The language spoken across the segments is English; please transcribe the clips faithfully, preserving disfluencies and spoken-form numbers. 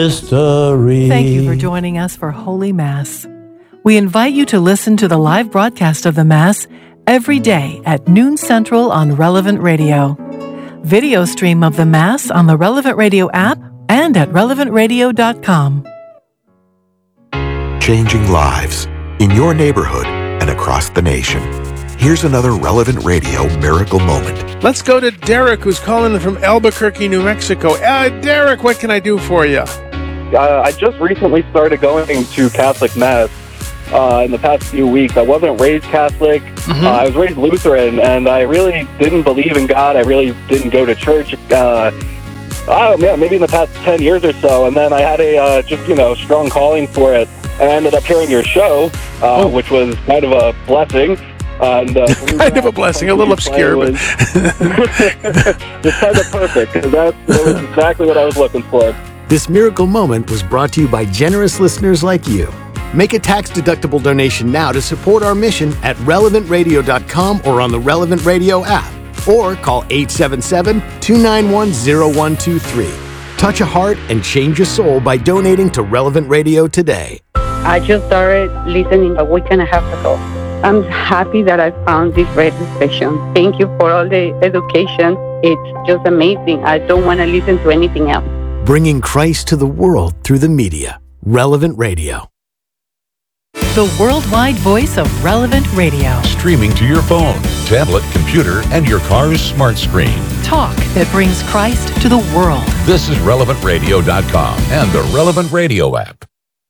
History. Thank you for joining us for Holy Mass. We invite you to listen to the live broadcast of the Mass every day at noon Central on Relevant Radio. Video stream of the Mass on the Relevant Radio app and at relevant radio dot com. Changing lives in your neighborhood and across the nation. Here's another Relevant Radio miracle moment. Let's go to Derek, who's calling from Albuquerque, New Mexico. Uh, Derek, what can I do for you? Uh, I just recently started going to Catholic Mass uh, in the past few weeks. I wasn't raised Catholic. Mm-hmm. Uh, I was raised Lutheran, and I really didn't believe in God. I really didn't go to church. Uh, I don't know, maybe in the past ten years or so. And then I had a uh, just, you know, strong calling for it. And I ended up hearing your show, uh, oh. which was kind of a blessing. And, uh, kind of a blessing, a little obscure, but it's kind of perfect, because that was exactly what I was looking for. This miracle moment was brought to you by generous listeners like you. Make a tax-deductible donation now to support our mission at relevant radio dot com or on the Relevant Radio app, or call eight seven seven, two nine one, zero one two three. Touch a heart and change a soul by donating to Relevant Radio today. I just started listening a week and a half ago. I'm happy that I found this radio station. Thank you for all the education. It's just amazing. I don't want to listen to anything else. Bringing Christ to the world through the media. Relevant Radio. The worldwide voice of Relevant Radio. Streaming to your phone, tablet, computer, and your car's smart screen. Talk that brings Christ to the world. This is relevant radio dot com and the Relevant Radio app.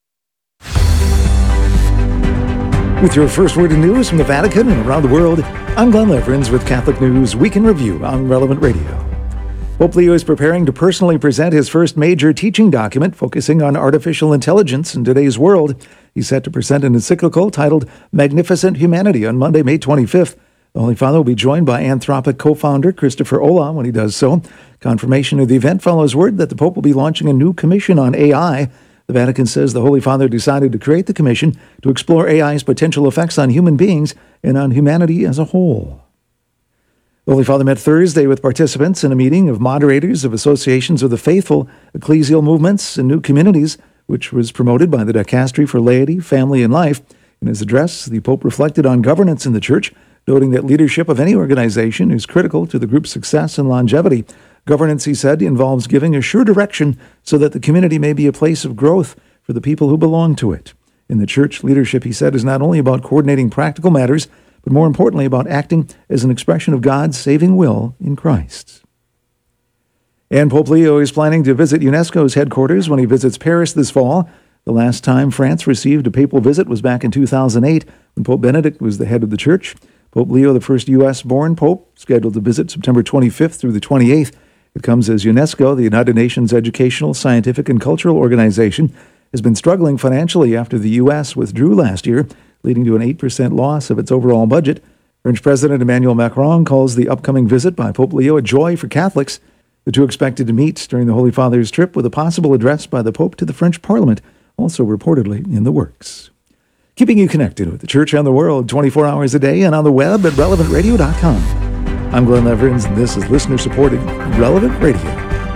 With your first word of news from the Vatican and around the world, I'm Glenn Leverins with Catholic News Week in Review on Relevant Radio. Pope Leo is preparing to personally present his first major teaching document focusing on artificial intelligence in today's world. He's set to present an encyclical titled Magnificent Humanity on Monday, May twenty-fifth. The Holy Father will be joined by Anthropic co-founder Christopher Olah when he does so. Confirmation of the event follows word that the Pope will be launching a new commission on A I. The Vatican says the Holy Father decided to create the commission to explore A I's potential effects on human beings and on humanity as a whole. The Holy Father met Thursday with participants in a meeting of moderators of associations of the faithful, ecclesial movements, and new communities, which was promoted by the Dicastery for Laity, Family, and Life. In his address, the Pope reflected on governance in the Church, noting that leadership of any organization is critical to the group's success and longevity. Governance, he said, involves giving a sure direction so that the community may be a place of growth for the people who belong to it. In the Church, leadership, he said, is not only about coordinating practical matters, but more importantly about acting as an expression of God's saving will in Christ. And Pope Leo is planning to visit UNESCO's headquarters when he visits Paris this fall. The last time France received a papal visit was back in two thousand eight, when Pope Benedict was the head of the Church. Pope Leo, the first U S-born pope, scheduled to visit September twenty-fifth through the twenty-eighth. It comes as UNESCO, the United Nations Educational, Scientific, and Cultural Organization, has been struggling financially after the U S withdrew last year, leading to an eight percent loss of its overall budget. French President Emmanuel Macron calls the upcoming visit by Pope Leo a joy for Catholics. The two expected to meet during the Holy Father's trip with a possible address by the Pope to the French Parliament, also reportedly in the works. Keeping you connected with the Church and the world twenty-four hours a day and on the web at relevant radio dot com. I'm Glenn Leverins, and this is listener-supported Relevant Radio.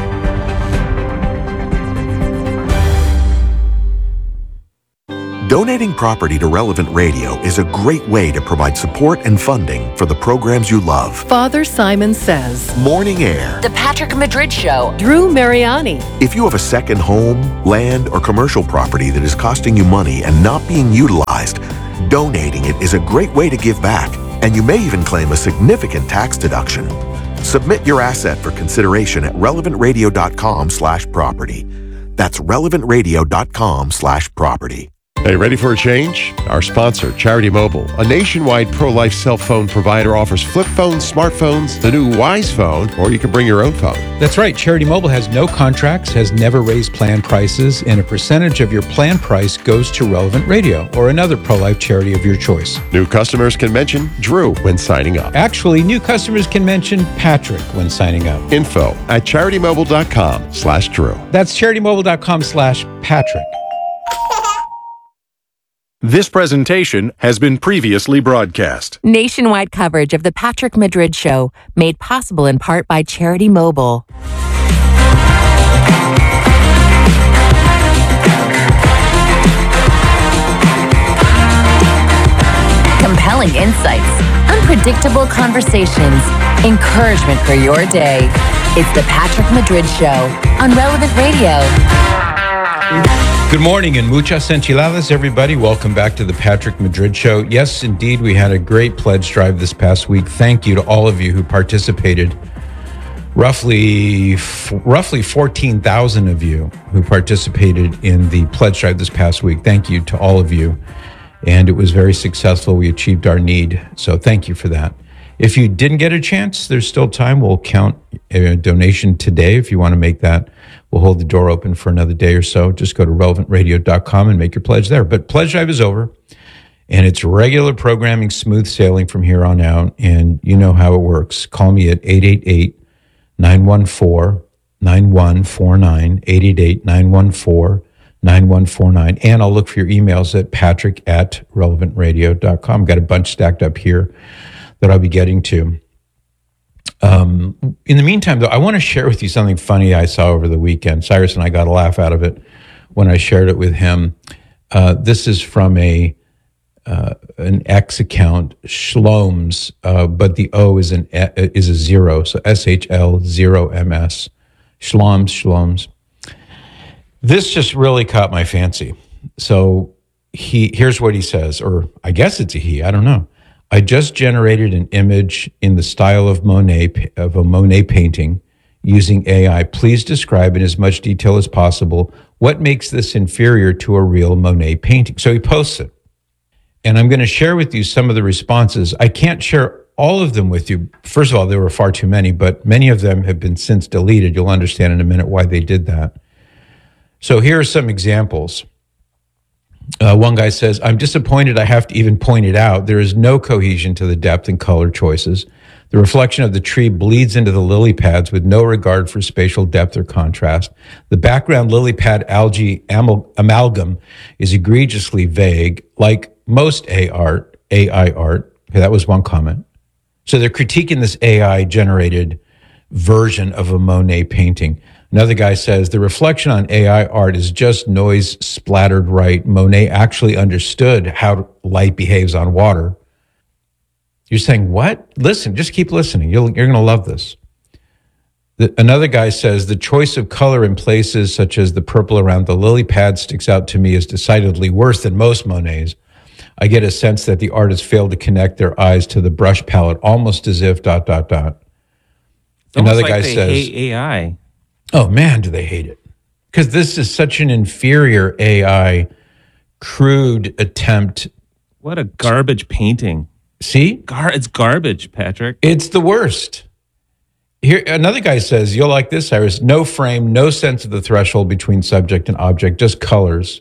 Donating property to Relevant Radio is a great way to provide support and funding for the programs you love. Father Simon Says, Morning Air, The Patrick Madrid Show, Drew Mariani. If you have a second home, land, or commercial property that is costing you money and not being utilized, donating it is a great way to give back, and you may even claim a significant tax deduction. Submit your asset for consideration at relevant radio dot com slash property. That's relevant radio dot com slash property. Hey, ready for a change? Our sponsor, Charity Mobile, a nationwide pro-life cell phone provider, offers flip phones, smartphones, the new Wise phone, or you can bring your own phone. That's right. Charity Mobile has no contracts, has never raised plan prices, and a percentage of your plan price goes to Relevant Radio or another pro-life charity of your choice. New customers can mention Drew when signing up. Actually, new customers can mention Patrick when signing up. Info at charity mobile dot com slash Drew. That's charity mobile dot com slash Patrick. This presentation has been previously broadcast. Nationwide coverage of The Patrick Madrid Show, made possible in part by Charity Mobile. thrilling insights, unpredictable conversations, encouragement for your day. It's the Patrick Madrid Show on Relevant Radio. Good morning and muchas enchiladas, everybody. Welcome back to the Patrick Madrid Show. Yes, indeed, we had a great pledge drive this past week. Thank you to all of you who participated. Roughly, f- roughly fourteen thousand of you who participated in the pledge drive this past week. Thank you to all of you. And it was very successful. We achieved our need. So thank you for that. If you didn't get a chance, there's still time. We'll count a donation today if you want to make that. We'll hold the door open for another day or so. Just go to relevant radio dot com and make your pledge there. But pledge drive is over, and it's regular programming, smooth sailing from here on out. And you know how it works. Call me at eight eight eight, nine one four, nine one four nine, eight eight eight, nine one four, nine one four nine. And I'll look for your emails at patrick at relevant radio dot com. Got a bunch stacked up here that I'll be getting to. Um, in the meantime, though, I want to share with you something funny I saw over the weekend. Cyrus and I got a laugh out of it when I shared it with him. Uh, this is from a uh, an X account, Shloms, uh, but the O is an is a zero, so S H L zero M S. Shloms, Shloms. This just really caught my fancy. So he here's what he says, or I guess it's a he. I don't know. I just generated an image in the style of Monet, of a Monet painting using A I. Please describe in as much detail as possible what makes this inferior to a real Monet painting. So he posts it. And I'm going to share with you some of the responses. I can't share all of them with you. First of all, there were far too many, but many of them have been since deleted. You'll understand in a minute why they did that. So here are some examples. Uh, one guy says, I'm disappointed I have to even point it out. There is no cohesion to the depth and color choices. The reflection of the tree bleeds into the lily pads with no regard for spatial depth or contrast. The background lily pad algae amal- amalgam is egregiously vague, like most A art, A I art. Okay, that was one comment. So they're critiquing this A I-generated version of a Monet painting. Another guy says, the reflection on A I art is just noise splattered right. Monet actually understood how light behaves on water. You're saying, what? Listen, just keep listening. You'll, you're going to love this. The, another guy says, the choice of color in places such as the purple around the lily pad sticks out to me as decidedly worse than most Monets. I get a sense that the artists failed to connect their eyes to the brush palette, almost as if dot, dot, dot. It's Another like guy they says, hate A I. Oh, man, do they hate it. Because this is such an inferior A I, crude attempt. What a garbage painting. See? Gar- it's garbage, Patrick. It's the worst. Here, another guy says, you'll like this, Cyrus. No frame, no sense of the threshold between subject and object, just colors.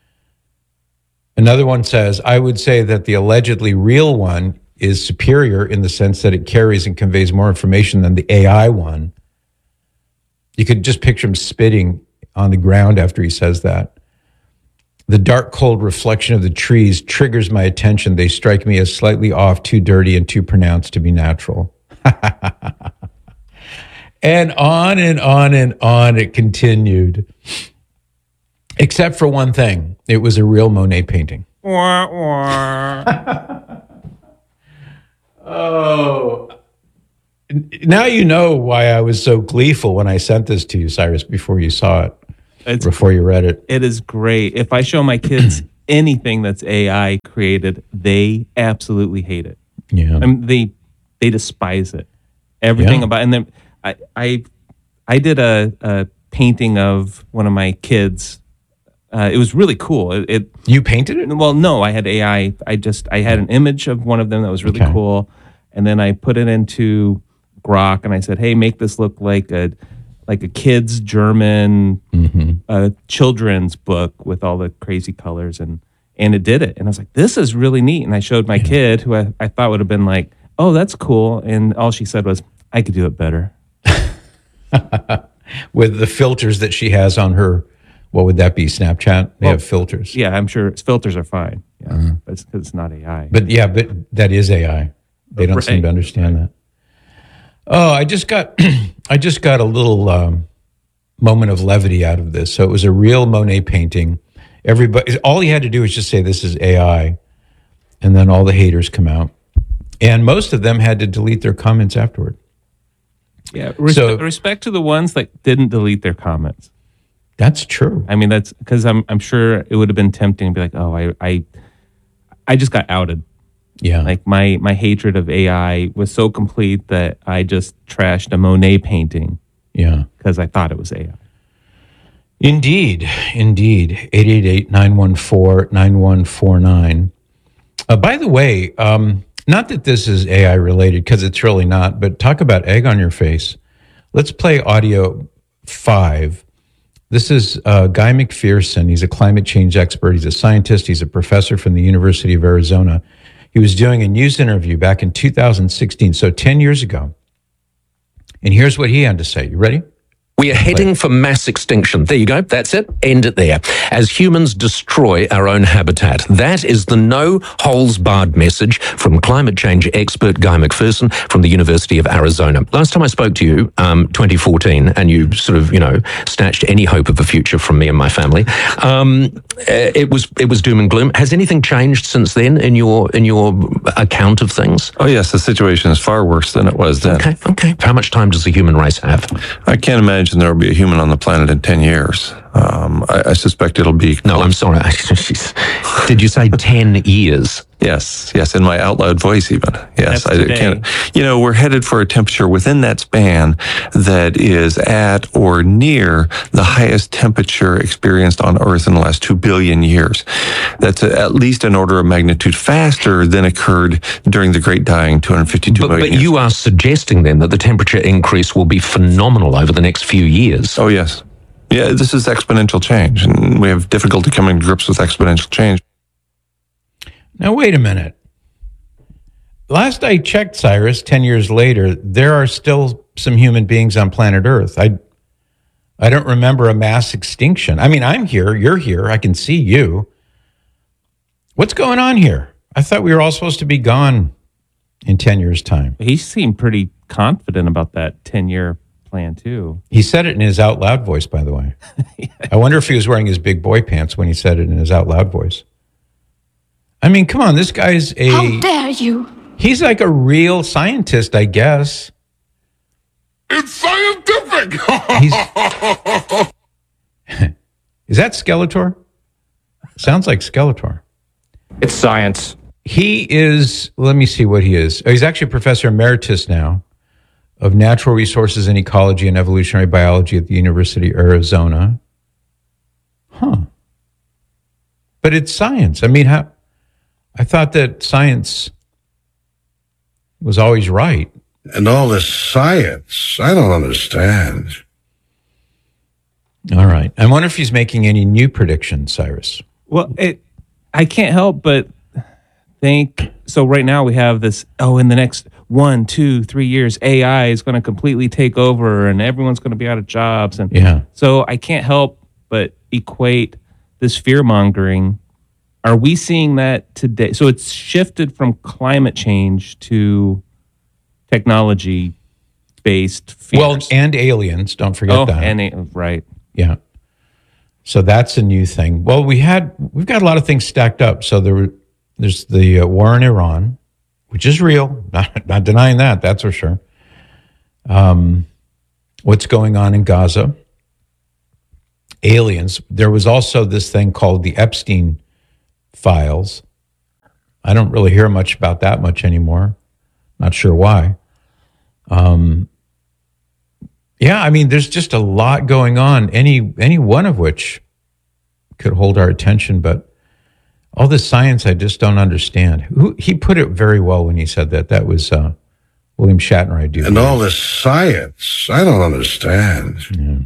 Another one says, I would say that the allegedly real one is superior in the sense that it carries and conveys more information than the A I one. You could just picture him spitting on the ground after he says that. The dark, cold reflection of the trees triggers my attention. They strike me as slightly off, too dirty, and too pronounced to be natural. And on and on and on it continued. Except for one thing. It was a real Monet painting. Wah, wah. Oh. Now you know why I was so gleeful when I sent this to you, Cyrus, before you saw it, it's, before you read it. It is great. If I show my kids anything that's A I created, they absolutely hate it. Yeah, I mean, they they despise it. Everything Yeah. about and then I I I did a, a painting of one of my kids. Uh, it was really cool. It, it you painted it? Well, no, I had A I. I just I had an image of one of them that was really Okay. cool, and then I put it into Grok and I said, "Hey, make this look like a like a kid's German Mm-hmm. uh, children's book with all the crazy colors," and and it did it. And I was like, "This is really neat." And I showed my kid, who I, I thought would have been like, "Oh, that's cool," and all she said was, "I could do it better." With the filters that she has on her, what would that be? Snapchat? They Well, have filters. Yeah, I'm sure filters are fine. Yeah, Uh-huh. but it's because it's not A I. But yeah, but that is A I. They don't seem Right. to understand that. Oh, I just got, I just got a little um, moment of levity out of this. So it was a real Monet painting. Everybody, all he had to do was just say, "This is A I," and then all the haters come out. And most of them had to delete their comments afterward. Yeah, res- So- respect to the ones that didn't delete their comments. That's true. I mean, that's because I'm I'm sure it would have been tempting to be like, oh, I I, I just got outed. Yeah. Like my my hatred of A I was so complete that I just trashed a Monet painting. Yeah. Because I thought it was A I. Indeed. Indeed. eight eight eight, nine one four, nine one four nine. Uh, by the way, um, not that this is A I related, because it's really not, but talk about egg on your face. Let's play audio five. This is uh, Guy McPherson. He's a climate change expert. He's a scientist. He's a professor from the University of Arizona. He was doing a news interview back in two thousand sixteen, so ten years ago. And here's what he had to say. You ready? We are heading for mass extinction. There you go. That's it. End it there. As humans destroy our own habitat. That is the no holes barred message from climate change expert Guy McPherson from the University of Arizona. Last time I spoke to you, um, twenty fourteen, and you sort of, you know, snatched any hope of a future from me and my family. Um, it was it was doom and gloom. Has anything changed since then in your in your account of things? Oh yes, the situation is far worse than it was then. Okay. Okay. How much time does the human race have? I can't imagine there will be a human on the planet in ten years. Um, I, I suspect it'll be... No, I'm sorry. Did you say ten years? Yes, yes, in my out loud voice even. Yes, That's I today. can't. You know, we're headed for a temperature within that span that is at or near the highest temperature experienced on Earth in the last two billion years. That's a, at least an order of magnitude faster than occurred during the Great Dying two hundred fifty-two But, million but years. you are suggesting then that the temperature increase will be phenomenal over the next few years. Oh, yes. Yeah, this is exponential change, and we have difficulty coming to grips with exponential change. Now, wait a minute. Last I checked, Cyrus, ten years later, there are still some human beings on planet Earth. I, I don't remember a mass extinction. I mean, I'm here. You're here. I can see you. What's going on here? I thought we were all supposed to be gone in ten years' time. He seemed pretty confident about that ten-year plan, too. He said it in his out loud voice, by the way. I wonder if he was wearing his big boy pants when he said it in his out loud voice. I mean, come on, this guy's a... How dare you? He's like a real scientist, I guess. It's scientific! Is that Skeletor? Sounds like Skeletor. It's science. He is, let me see what he is. Oh, he's actually a professor emeritus now of natural resources and ecology and evolutionary biology at the University of Arizona. Huh. But it's science. I mean, how, I thought that science was always right. And all this science, I don't understand. All right. I wonder if he's making any new predictions, Cyrus. Well, it, I can't help but think, so right now we have this, oh, in the next one, two, three years, A I is going to completely take over and everyone's going to be out of jobs. And yeah. So I can't help but equate this fear-mongering. Are we seeing that today? So it's shifted from climate change to technology-based fears. Well, and aliens, don't forget oh, that. And, a- right. Yeah. So that's a new thing. Well, we had, we've got a lot of things stacked up. So there were, there's the uh, war in Iran, which is real. Not, not denying that, that's for sure. Um, what's going on in Gaza? Aliens. There was also this thing called the Epstein files. I don't really hear much about that much anymore. Not sure why. Um, yeah, I mean, there's just a lot going on, any any one of which could hold our attention, but all this science I just don't understand. Who, he put it very well when he said that. That was uh, William Shatner, I do. And all this science, I don't understand.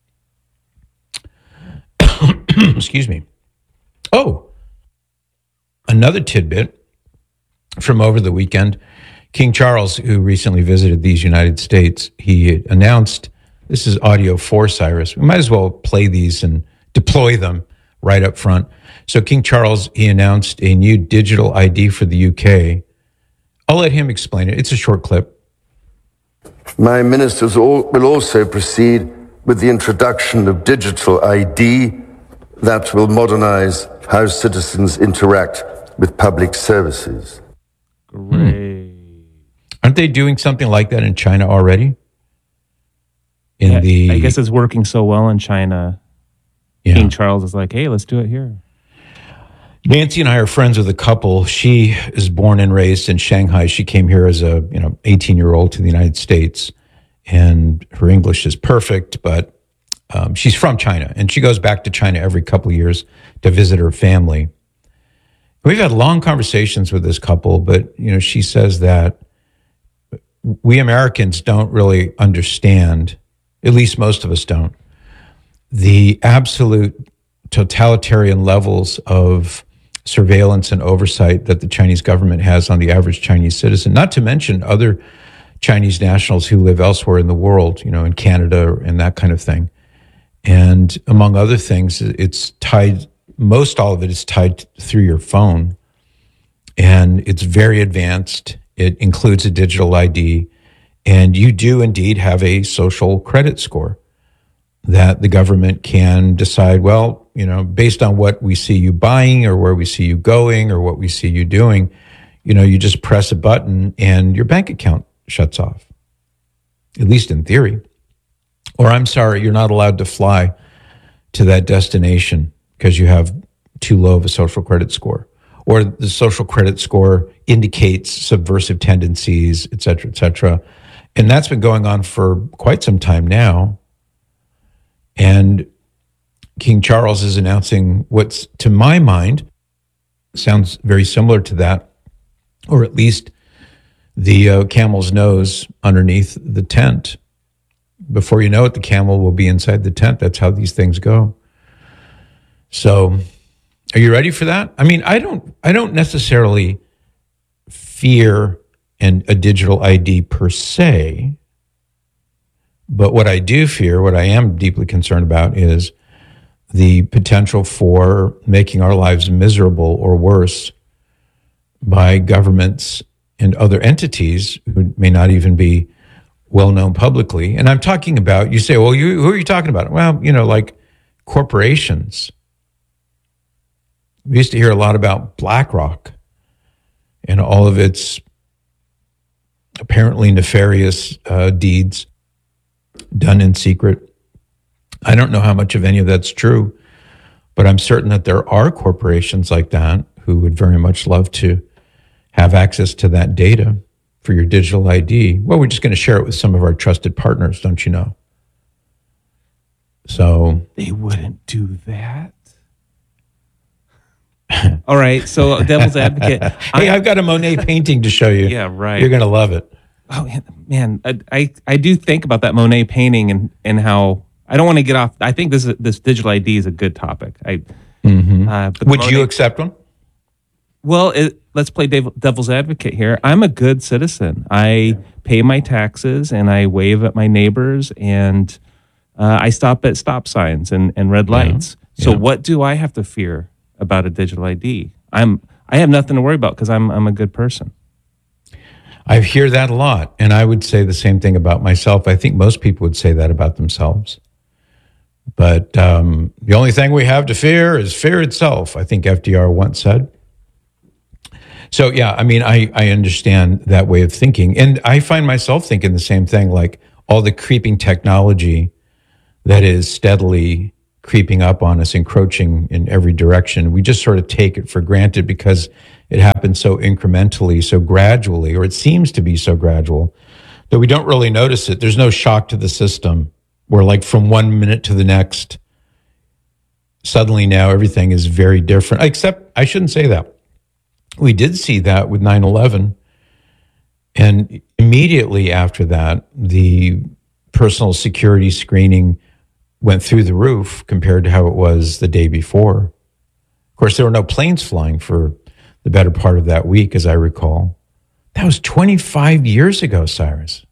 Yeah. Excuse me. Oh, another tidbit from over the weekend. King Charles, who recently visited these United States, he announced, this is audio for Cyrus. We might as well play these and deploy them right up front. So King Charles, he announced a new digital I D for the U K. I'll let him explain it. It's a short clip. My ministers all, will also proceed with the introduction of digital I D that will modernize how citizens interact with public services. Great. Aren't they doing something like that in China already? In yeah, the, I guess it's working so well in China. Yeah. King Charles is like, hey, let's do it here. Nancy and I are friends with a couple. She is born and raised in Shanghai. She came here as a you know eighteen-year-old to the United States, and her English is perfect, but um, she's from China, and she goes back to China every couple of years to visit her family. We've had long conversations with this couple, but you know, she says that we Americans don't really understand, at least most of us don't, the absolute totalitarian levels of surveillance and oversight that the Chinese government has on the average Chinese citizen, not to mention other Chinese nationals who live elsewhere in the world, you know, in Canada and that kind of thing. And among other things, it's tied, most all of it is tied through your phone. And it's very advanced. It includes a digital I D. And you do indeed have a social credit score that the government can decide, well, you know, based on what we see you buying or where we see you going or what we see you doing, you know, you just press a button and your bank account shuts off, at least in theory. Or I'm sorry, you're not allowed to fly to that destination because you have too low of a social credit score. Or the social credit score indicates subversive tendencies, et cetera, et cetera. And that's been going on for quite some time now. And King Charles is announcing what's, to my mind, sounds very similar to that, or at least the uh, camel's nose underneath the tent. Before you know it, the camel will be inside the tent. That's how these things go. So, are you ready for that? I mean, I don't, I don't necessarily fear an, a digital I D per se. But what I do fear, what I am deeply concerned about, is the potential for making our lives miserable or worse by governments and other entities who may not even be well known publicly. And I'm talking about, you say, well, you, who are you talking about? Well, you know, like corporations. We used to hear a lot about BlackRock and all of its apparently nefarious uh, deeds done in secret. I don't know how much of any of that's true, but I'm certain that there are corporations like that who would very much love to have access to that data for your digital I D. Well, we're just going to share it with some of our trusted partners, don't you know? So they wouldn't do that. All right, so devil's advocate. Hey, I, I've got a Monet painting to show you. Yeah, right. You're going to love it. Oh man, I, I I do think about that Monet painting and and how I don't want to get off. I think this this digital I D is a good topic. I mm-hmm. uh, but would Monet, you accept one? Well, it, let's play devil, devil's advocate here. I'm a good citizen. I pay my taxes and I wave at my neighbors and uh, I stop at stop signs and, and red lights. Yeah. So yeah. What do I have to fear about a digital I D? I'm I have nothing to worry about because I'm I'm a good person. I hear that a lot, and I would say the same thing about myself. I think most people would say that about themselves. But um, the only thing we have to fear is fear itself, I think F D R once said. So, yeah, I mean, I, I understand that way of thinking. And I find myself thinking the same thing, like all the creeping technology that is steadily creeping up on us, encroaching in every direction. We just sort of take it for granted because it happens so incrementally, so gradually, or it seems to be so gradual, that we don't really notice it. There's no shock to the system where, like, from one minute to the next, suddenly now everything is very different. Except, I shouldn't say that. We did see that with nine eleven. And immediately after that, the personal security screening went through the roof compared to how it was the day before. Of course, there were no planes flying for the better part of that week, as I recall. That was twenty-five years ago, Cyrus.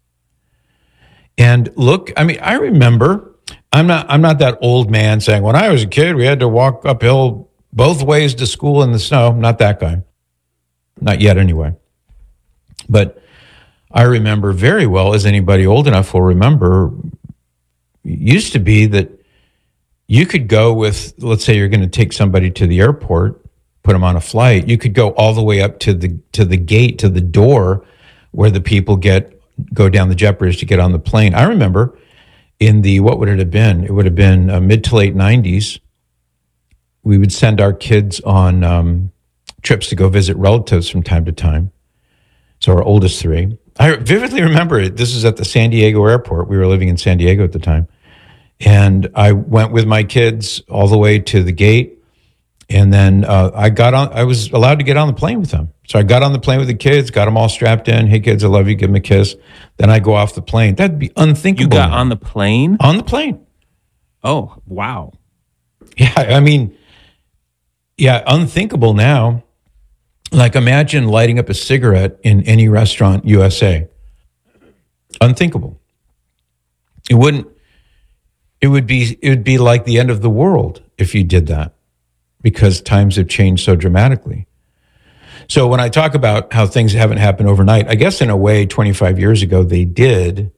And look, I mean, I remember, I'm not I'm not that old man saying, when I was a kid, we had to walk uphill both ways to school in the snow. I'm not that guy. Not yet, anyway. But I remember very well, as anybody old enough will remember, it used to be that you could go with, let's say you're going to take somebody to the airport, put them on a flight. You could go all the way up to the to the gate, to the door where the people get go down the jet bridge to get on the plane. I remember in the, what would it have been? It would have been uh, mid to late nineties. We would send our kids on um, trips to go visit relatives from time to time. So our oldest three. I vividly remember it. This is at the San Diego airport. We were living in San Diego at the time. And I went with my kids all the way to the gate. And then uh, I got on, I was allowed to get on the plane with them. So I got on the plane with the kids, got them all strapped in. Hey, kids, I love you. Give them a kiss. Then I go off the plane. That'd be unthinkable. You got now. on the plane? On the plane. Oh, wow. Yeah, I mean, yeah, unthinkable now. Like, imagine lighting up a cigarette in any restaurant, U S A. Unthinkable. It wouldn't, it would be, it would be like the end of the world if you did that, because times have changed so dramatically. So when I talk about how things haven't happened overnight, I guess in a way, twenty-five years ago, they did.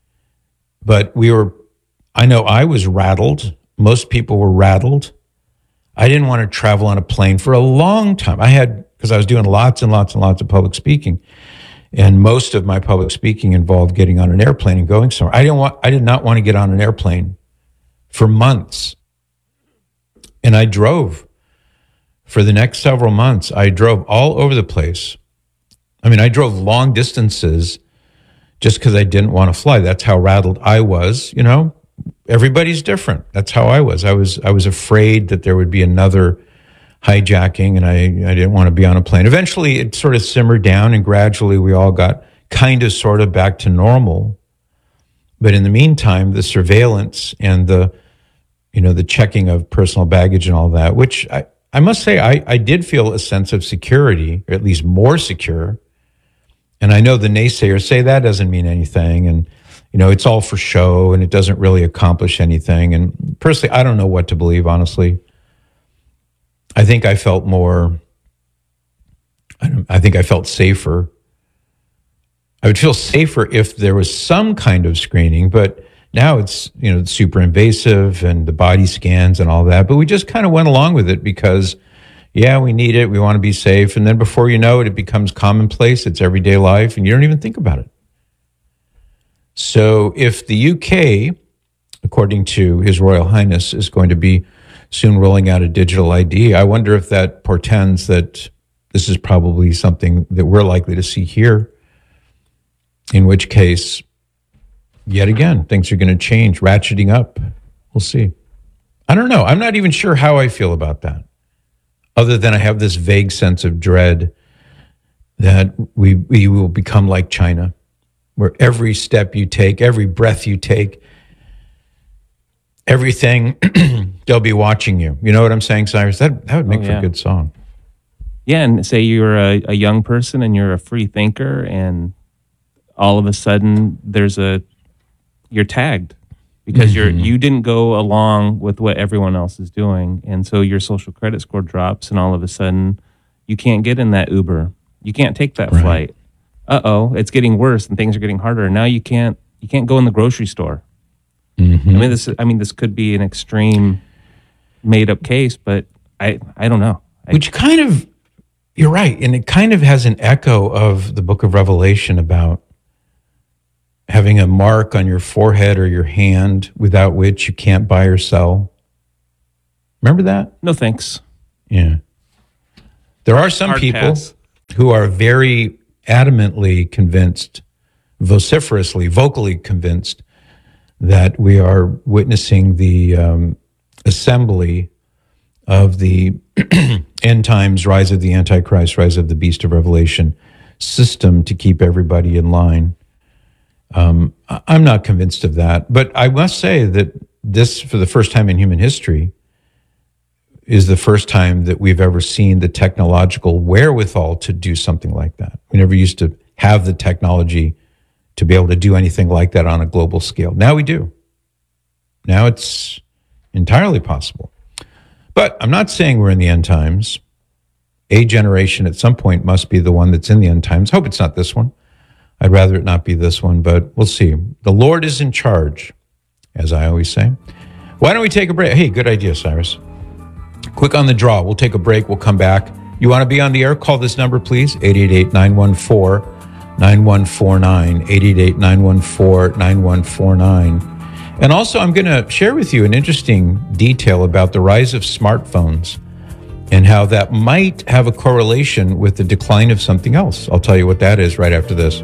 But we were, I know I was rattled. Most people were rattled. I didn't want to travel on a plane for a long time. I had, because I was doing lots and lots and lots of public speaking. And most of my public speaking involved getting on an airplane and going somewhere. I didn't want, I did not want to get on an airplane for months. And I drove. For the next several months, I drove all over the place. I mean, I drove long distances just because I didn't want to fly. That's how rattled I was. You know, everybody's different. That's how I was. I was I was afraid that there would be another hijacking, and I, I didn't want to be on a plane. Eventually, it sort of simmered down, and gradually we all got kind of sort of back to normal. But in the meantime, the surveillance and the, you know, the checking of personal baggage and all that, which I, I must say, I, I did feel a sense of security, or at least more secure. And I know the naysayers say that doesn't mean anything. And, you know, it's all for show and it doesn't really accomplish anything. And personally, I don't know what to believe, honestly. I think I felt more, I, don't, I think I felt safer. I would feel safer if there was some kind of screening, but now it's, you know, it's super invasive and the body scans and all that. But we just kind of went along with it because, yeah, we need it. We want to be safe. And then before you know it, it becomes commonplace. It's everyday life and you don't even think about it. So if the U K, according to His Royal Highness, is going to be soon rolling out a digital I D, I wonder if that portends that this is probably something that we're likely to see here, in which case, yet again, things are going to change, ratcheting up. We'll see. I don't know. I'm not even sure how I feel about that, other than I have this vague sense of dread that we we will become like China, where every step you take, every breath you take, everything, they'll be watching you. You know what I'm saying, Cyrus? That, that would make oh, for yeah. a good song. Yeah, and say you're a, a young person and you're a free thinker, and all of a sudden there's a you're tagged because Mm-hmm. you're you didn't go along with what everyone else is doing, and so your social credit score drops, and all of a sudden you can't get in that Uber, you can't take that Right. flight. Uh oh, it's getting worse, and things are getting harder. Now you can't you can't go in the grocery store. Mm-hmm. I mean this I mean this could be an extreme made up case, but I I don't know. I, Which kind of, you're right, and it kind of has an echo of the book of Revelation about having a mark on your forehead or your hand without which you can't buy or sell. Remember that? no thanks. Yeah. There are some Hard people pass. who are very adamantly convinced, vociferously, vocally convinced, that we are witnessing the um, assembly of the end times, rise of the Antichrist, rise of the beast of Revelation system to keep everybody in line. Um, I- I'm not convinced of that, but I must say that this, for the first time in human history, is the first time that we've ever seen the technological wherewithal to do something like that. We never used to have the technology to be able to do anything like that on a global scale. Now we do. Now it's entirely possible. But I'm not saying we're in the end times. A generation at some point must be the one that's in the end times. Hope it's not this one. I'd rather it not be this one, but we'll see. The Lord is in charge, as I always say. Why don't we take a break? Hey, good idea, Cyrus. Click on the draw. We'll take a break. We'll come back. You want to be on the air? Call this number, please. eight eight eight, nine one four, nine one four nine. eight eight eight, nine one four, nine one four nine. And also, I'm going to share with you an interesting detail about the rise of smartphones and how that might have a correlation with the decline of something else. I'll tell you what that is right after this.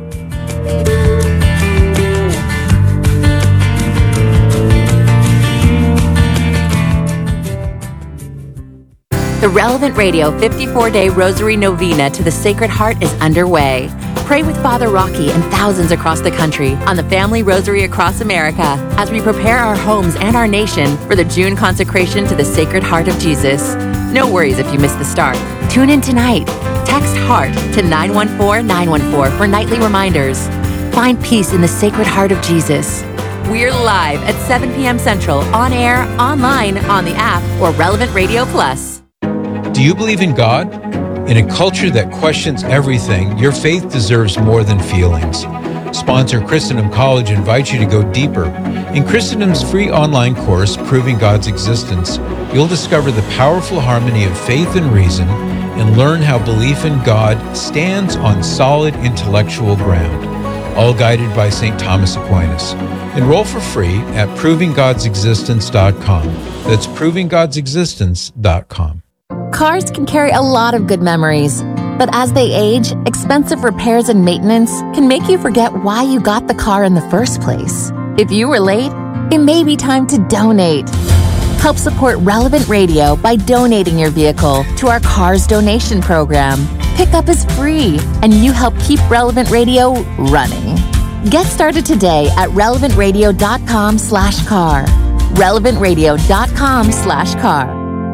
The Relevant Radio fifty-four day Rosary Novena to the Sacred Heart is underway. Pray with Father Rocky and thousands across the country on the Family Rosary Across America as we prepare our homes and our nation for the June consecration to the Sacred Heart of Jesus. No worries if you miss the start. Tune in tonight. Text HEART to nine one four nine one four for nightly reminders. Find peace in the Sacred Heart of Jesus. We're live at seven p.m. Central, on air, online, on the app, or Relevant Radio Plus. Do you believe in God? In a culture that questions everything, your faith deserves more than feelings. Sponsor Christendom College invites you to go deeper. In Christendom's free online course, Proving God's Existence, you'll discover the powerful harmony of faith and reason and learn how belief in God stands on solid intellectual ground, all guided by Saint Thomas Aquinas. Enroll for free at proving gods existence dot com. That's proving gods existence dot com. Cars can carry a lot of good memories, but as they age, expensive repairs and maintenance can make you forget why you got the car in the first place. If you were late, it may be time to donate. Help support Relevant Radio by donating your vehicle to our Cars Donation Program. Pickup is free, and you help keep Relevant Radio running. Get started today at relevant radio dot com slash car. relevant radio dot com slash car.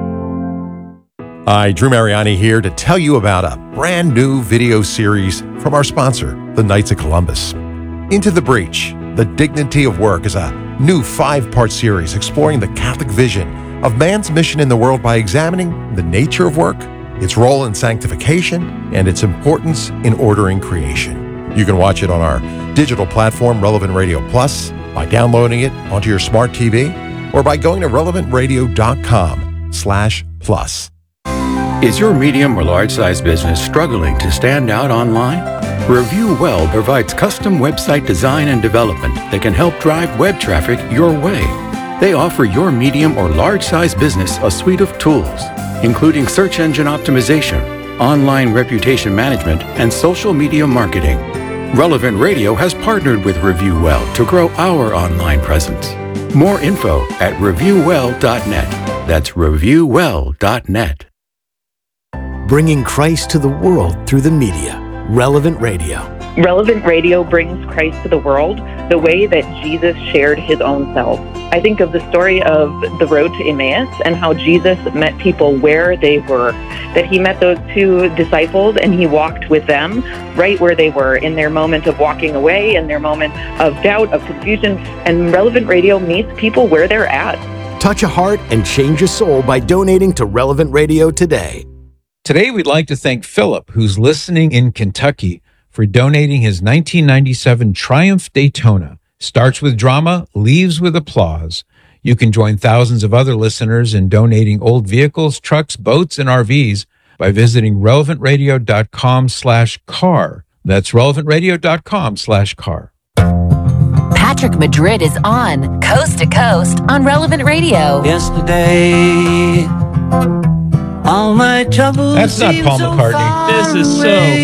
Hi, Drew Mariani here to tell you about a brand new video series from our sponsor, the Knights of Columbus. Into the Breach, The Dignity of Work is a new five-part series exploring the Catholic vision of man's mission in the world by examining the nature of work, its role in sanctification, and its importance in ordering creation. You can watch it on our digital platform, Relevant Radio Plus, by downloading it onto your smart T V, or by going to relevant radio dot com slash plus. Is your medium or large-size business struggling to stand out online? Review Well provides custom website design and development that can help drive web traffic your way. They offer your medium or large-size business a suite of tools, including search engine optimization, online reputation management, and social media marketing. Relevant Radio has partnered with Review Well to grow our online presence. More info at review well dot net. That's review well dot net. Bringing Christ to the world through the media. Relevant Radio. Relevant Radio brings Christ to the world the way that Jesus shared his own self. I think of the story of the road to Emmaus and how Jesus met people where they were, that he met those two disciples and he walked with them right where they were in their moment of walking away, in their moment of doubt, of confusion. And Relevant Radio meets people where they're at. Touch a heart and change a soul by donating to Relevant Radio today. Today, we'd like to thank Philip, who's listening in Kentucky, for donating his nineteen ninety-seven Triumph Daytona. Starts with drama, leaves with applause. You can join thousands of other listeners in donating old vehicles, trucks, boats, and R Vs by visiting relevant radio dot com slash car. That's relevant radio dot com slash car. Patrick Madrid is on, coast to coast, on Relevant Radio. Yesterday, all my troubles. That's not Paul McCartney. This is so